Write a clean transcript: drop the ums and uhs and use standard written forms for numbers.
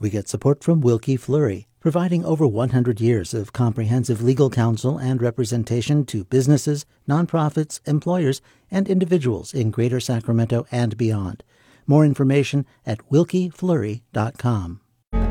We get support from Wilkie Fleury, providing over 100 years of comprehensive legal counsel and representation to businesses, nonprofits, employers, and individuals in Greater Sacramento and beyond. More information at wilkiefleury.com.